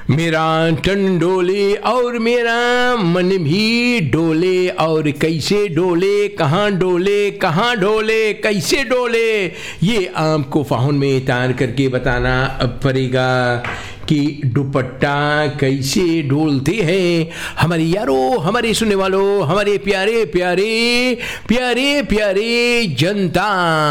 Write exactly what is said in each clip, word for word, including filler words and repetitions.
मेरा तन डोले और मेरा मन भी डोले, और कैसे डोले, कहाँ डोले, कहाँ डोले, कैसे डोले, ये आपको फाहुन में तार करके बताना पड़ेगा कि दुपट्टा कैसे डोलते हैं। हमारे यारों, हमारे सुनने वालों, हमारे प्यारे प्यारे प्यारे प्यारे जनता,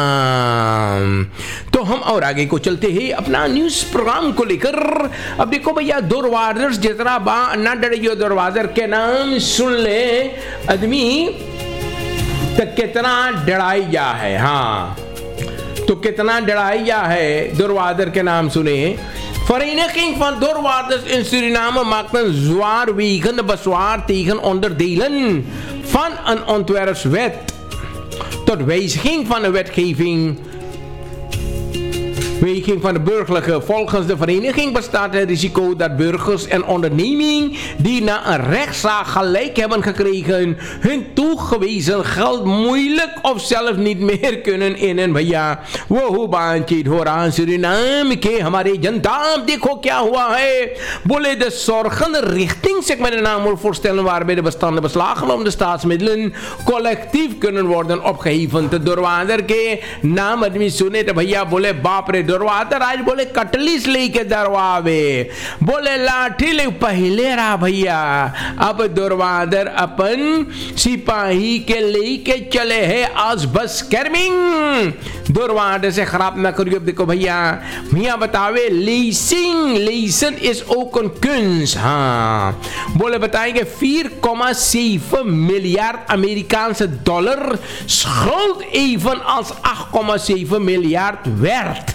तो हम और आगे को चलते हैं अपना न्यूज प्रोग्राम को लेकर। अब देखो भैया, दरवाज़र जितना बा ना डरियो, दरवाज़र के नाम सुन ले आदमी तो कितना डराई जा है। हाँ, तो कितना डराई जा है दरवाज़र के नाम सुने। Vereniging van Doorwaarders in Suriname maakt een zwaarwegende bezwaar tegen onderdelen van een ontwerpswet tot wijziging van de wetgeving. Weging van de burgerlijke. Volgens de vereniging bestaat het risico dat burgers en ondernemingen die na een rechtszaak gelijk hebben gekregen hun toegewezen geld moeilijk of zelf niet meer kunnen innen। भैया वो बातचीत हो रहा Suriname के हमारे जनता, देखो क्या हुआ है। Bolle de zorgende richting, zeg maar de naam voorstellen, waarbij de bestaande beslagen om de staatsmiddelen collectief kunnen worden opgeheven। तो दरवाज़र के नाम आदमी सुने तो भैया बोले बाप रे, दरवाज़र आज बोले कटलिस लेके दरवावे, बोले लाठी ले पहले रहा भैया, अब दरवाज़र अपन सिपाही के लेके चले हैं आज बस कर्मिंग। दरवाज़र से खराब ना करिए। अब देखो भैया, मियाँ बतावे लीसिंग, लीसन इज ओकन कुंस। हाँ, बोले बताएंगे vier komma zeven miljard Amerikaanse dollar schuld evenals acht komma zeven miljard werd।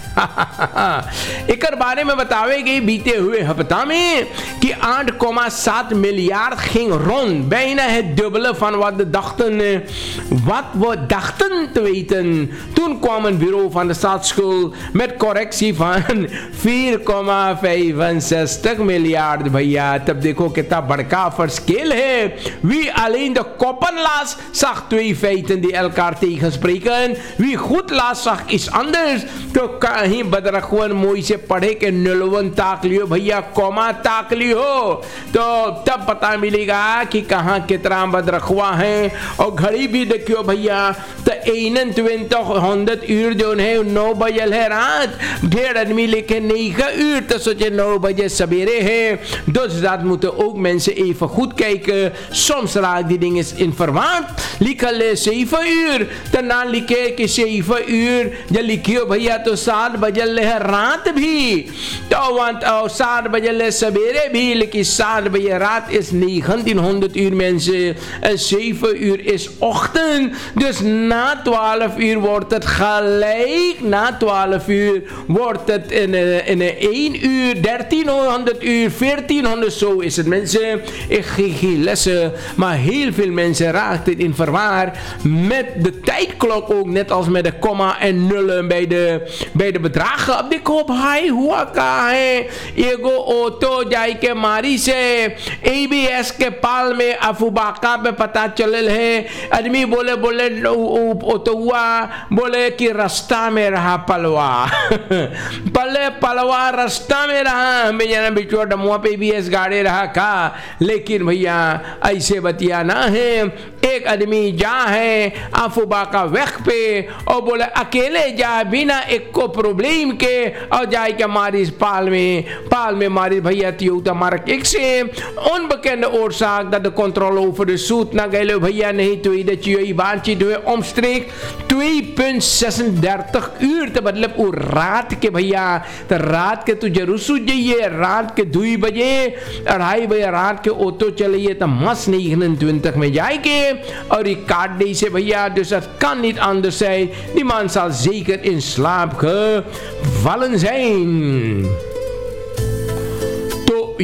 एक बारे में बतावेगी बीते हुए हफ्ता में कि आठ komma सात miljard ging rond, bijna het dubbele van wat, de dachten, wat we dachten te weten. Toen kwam een bureau van de staatsschuld met correctie van vier komma vijfenzestig miljard। भैया तब देखो कितना बड़का verschil है। Wie alleen de koppen las, zag twee feiten die elkaar tegenspreken। Wie goed las, zag iets anders। तो कहीं बदरखवन मोई से पढ़े के नलवन ताक लियो भैया, कौमा ताक लियो, तो तब पता मिलेगा कि कहाँ कितना बदरखवा है। और घड़ी भी देखियो भैया, तो एनन ट्वेंटी हंड्रेड ईर जो है नौ बजल है रात, ढेर आदमी लेके नहीं का ईर तो सोचे नौ बजे सवेरे है। Dus dat moeten ook mensen even goed kijken. Soms raakt die dingen in verwarring. लिखल है zeven uur, तो ना लिखे कि zeven uur, जब लिखियो भैया तो सात बजल है रात भी, तो सात बजल है सवेरे भी, लेकिन सात बजे रात is negentienhonderd uur mensen, en zeven uur is ochtend. Dus na twaalf uur wordt het gelijk, na twaalf uur wordt het in, in één uur, dertienhonderd uur, veertienhonderd, zo is het mensen. Ik geef geen lessen, maar heel veel mensen raakt het in verwaar met de tijdklok ook, net als met de komma en nullen bij de, bij de bedragen। अब देखो भाई हुआ का है, एगो auto जाई के मारी से एबीएस के पाल में अफुबाका पे पता चलल है। आदमी बोले बोले ऑटो हुआ, बोले कि रास्ता में रहा पलवा पले पलवा रास्ता में रहा, हमें जाना बिचवा डमुआ पे एबीएस गाड़ी रहा का। लेकिन भैया ऐसे बतिया ना है। एक आदमी जा है अफुबाका वक्त पे और बोले अकेले जा बिना एक को प्रॉब्लम के, और जाए के मारी पाल में पाल में मारी भैया तियो तमारक एक से onbekende oorzaak dat de controle over de zoet na gele भैया नहीं तो इधर चियोई बातचीत हुए omstreek twee komma zesendertig uur te मतलब वो रात के भैया, तो रात के तू जरूर सूझ जाइए, रात के दो बजे अढ़ाई बजे रात के ऑटो चलिए तो मस्त नहीं तक में जाएंगे। और ये काट दे से भैया, dus dat kan niet anders zijn, die man zal zeker in slaap gevallen zijn। तो ये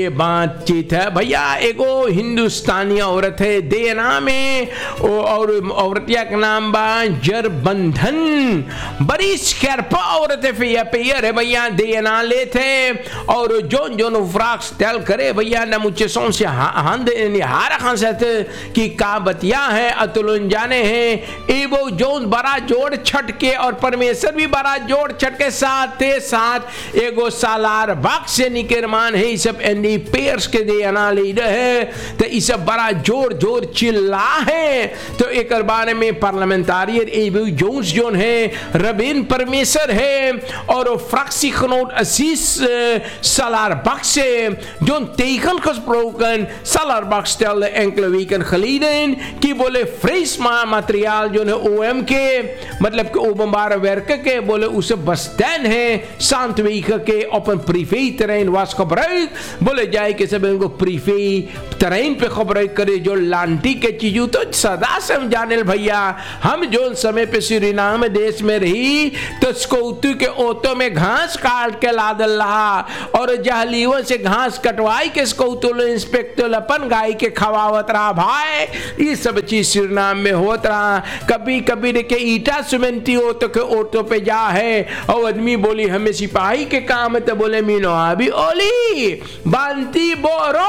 ये बातचीत है भैया। एगो हिंदुस्तानी औरत है देना में और औरतिया का नाम बा जरबंधन, बड़ी स्कैर्पा औरत है, फिर पेयर है भैया देना ले थे और जोन जोन फ्राक स्टाइल करे भैया न मुझे सोन से हांद निहारा खान से कि का बतिया है अतुलन जाने हैं एवो जोन बड़ा जोड़ छटके और परमेश्वर भी बड़ा जोड़ छटके साथ साथ एगो सालार बाग से निकरमान है। सब एंडी पेयर्स के देना लीडर है तो ये सब बड़ा जोर जोर चिल्ला है। तो एक बारे में पार्लियामेंटारियन एवो जोन्स जोन है रबीन परमेश्वर है और फ्रैक्सी खनोट असीस सालार बाग से जोन तेखन कस प्रोकन सालार बाग स्टेल एंकल वीकन खलीदन कि बोले फ्रेश मटेरियल जो है ओएम के मतलब कि ओबंबार वर्क के बोले उसे बस्टैंड है शांत वीक के ओपन प्रीफे तरह वास खबर बोले जाए कि सब इनको प्रीफे तरह पे खबर करे जो लांटी के चीजों तो सदा समझाने भैया हम जो समय पे सूरीनाम देश में रही तो स्कूतू के ओतो में घास काट के लादल रहा और जहलीवन से घास कटवाई के स्कूतू इंस्पेक्टर अपन गाय के खवावत रहा भाई। ये सब चीज सूरीनाम में होत रहा। कभी कभी देखे ईटा सीमेंटी हो तो के ऑटो पे जा है और आदमी बोली हमें सिपाही के काम है तो बोले मीनो अभी ओली बांती बोरो।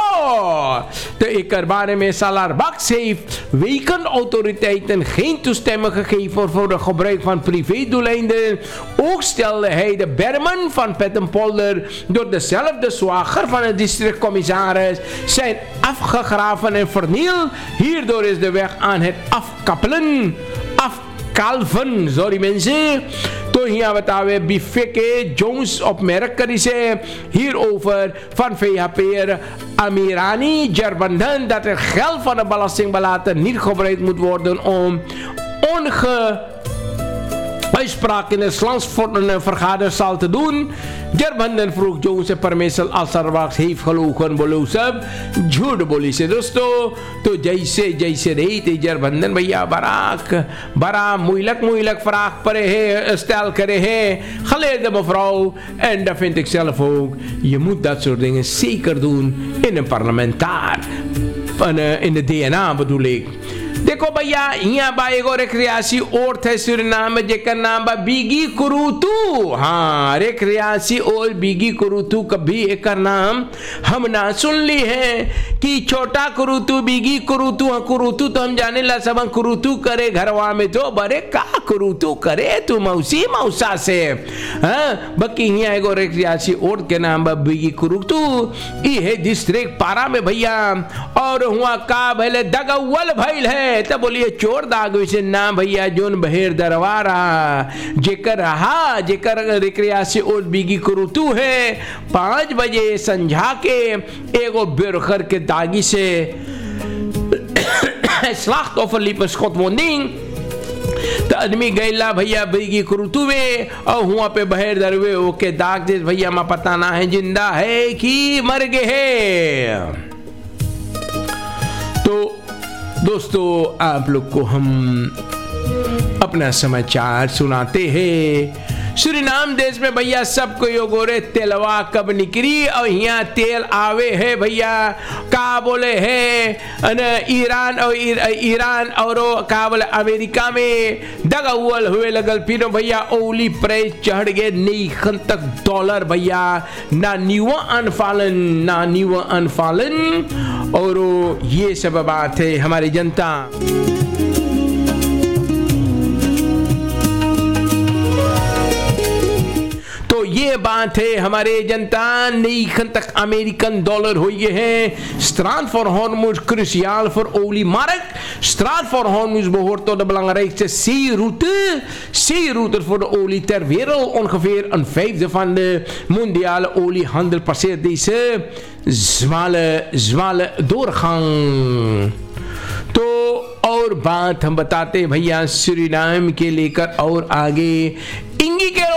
तो एक बारे में सालार बाग से weaken autoriteiten geen toestemming gegeven voor, voor de gebruik van privédoeleinden. Ook stelde hij de bermen van Pettenpolder door dezelfde zwager van het districtcommissaris zijn afgegraven en vernield. Hierdoor is de weg aan het afkappelen, afkalven, sorry mensen. तो यहाँ बतावे बिफे के Jones opmerk करी से hierover van V H P'er Amirani Jarbandhan dat het geld van de belastingbelater niet gebruikt moet worden om onge uitspraak in het landsvormende vergaderzaal te doen. Jarbandhan vroeg Jones से परमेश्वर अलसरवाक्स heeft gelogen बोले सब झूठ बोली से दोस्तों। तो जैसे जैसे रही थी जरबंधन भैया बराक बड़ा moeilijk moeilijk vraag pare है stel करे है geleerde mevrouw en dat vind ik zelf ook. Je moet dat soort dingen zeker doen in een parlementaar in de D N A bedoel ik। देखो भैया यहाँ बा एगो रेक्रियासी ओर्थ है सूरीनाम में जेकर नाम बा बिगी कुरुतू। हाँ रेक्रियासी और बिगी कुरुतू कभी एक नाम हम ना सुन ली है कि छोटा कुरुतू बिगी कुरुतू। हाँ कुरुतू तो हम जाने ला सब कुरुतू करे घरवा में तो बड़े का कुरुतू करे तू मौसी मौसा से। हाँ बाकी यहाँ एगो रेक्रियासी ओर्थ के नाम बा बिगी कुरुतू ये है डिस्ट्रिक्ट पारा में भैया और हुआ का भले दगवल भइल है तब बोलिए चोर दाग विषय ना भैया जोन बहेर दरबारा जेकर रहा जेकर रिक्रियासी और बिगी कुरुतू है पांच बजे संझा के एगो बेरखर के दागी से slachtoffer liep een schotwonding। तो आदमी गैला भैया बिगी कुरुतू में और हुआ पे बहेर दरवे ओके दाग दे भैया मां पता ना है जिंदा है कि मर गए है। तो दोस्तों आप लोग को हम अपना समाचार सुनाते हैं। सूरीनाम देश में भैया सबको यो गोरे तेलवा कब निकली और यहाँ तेल आवे है भैया का बोले है ईरान और ईरान और का बोले अमेरिका में दगाउल हुए लगल फिर भैया ओली प्राइस चढ़ गए नीखन तक डॉलर भैया ना न्यूवा अनफालन ना न्यूवा अनफालन। और ये सब बात है हमारी जनता। तो ये बात है हमारे जनता नीखन तक अमेरिकन डॉलर हो ये है straat voor Hormuz cruciaal voor oliemarkt. Straat voor Hormuz behoort tot de belangrijkste zeeroute zeeroute voor de olie ter wereld. Ongeveer een vijfde van de mondiale oliehandel passeert deze zware zware doorgang। तो और बात हम बताते भैया Suriname के लेकर और आगे इंगी के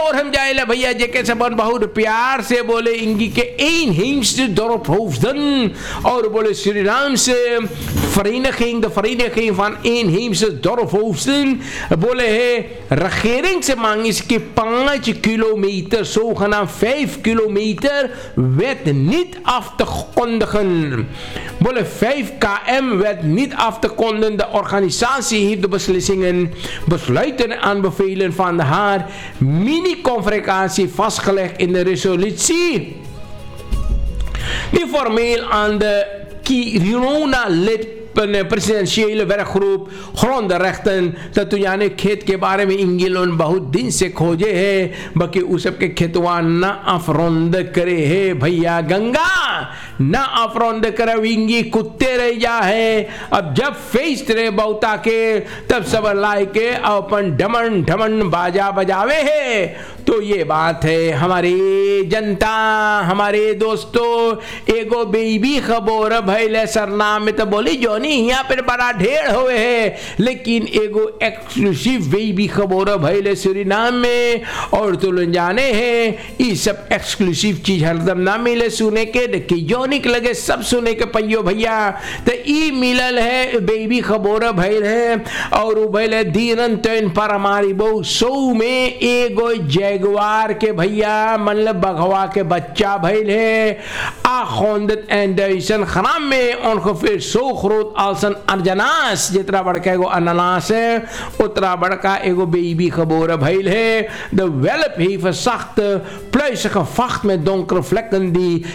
और हम जाए भैया जेके सबन बहुत प्यार से बोले इंगी के inheemse dorpshoofden और बोले Surinaamse vereniging de vereniging van inheemse dorpshoofden बोले है regering से मांगी कि पाँच kilometre zogenaamd vijf kilometer werd niet af te kondigen. Bolle vijf kilometer werd niet af te kondigen. De organisatie heeft de beslissingen, besluiten en aanbevelen van haar mini-conferentie vastgelegd in de resolutie die formeel aan de Kiruna-lid presidentiële werkgroep grondrechten ततुयाने खेत के बारे में इंगिलों बहुत दिन से खोजे है बाकी उस सब के खेतवा न अफरोंद करे है भैया गंगा न अफरोंद करे विंगी कुत्ते रह जा है अब जब फेस रे बहुता के तब सब लाए के अपन ढमन ढमन बाजा बजावे है तो ये बात है हमारी जनता हमारे दोस्तों एगो बेबी खबर भैले सरनाम में तो बोली जोनी यहाँ पर बड़ा ढेर हुए है लेकिन एगो एक्सक्लूसिव बेबी खबर भैले सूरीनाम में और तो जाने हैं ये सब एक्सक्लूसिव चीज हरदम ना मिले सुने के देखी जोनिक लगे सब सुने के पैयो भैया तो ई मिलल है बेबी खबर भैल है और भैले दीनन तैन पर हमारी बहु सौ में एगो जैगवार के भैया मतलब बघवा के बच्चा भैल है आखोंदत एंडरसन खराम में उनको फिर सौ खरोत आलसन अर्जनास जितना बड़का एगो अनानास है उतना बड़का एगो बेबी खबर भैल है de welp heeft zachte pluisige vacht met donkere vlekken die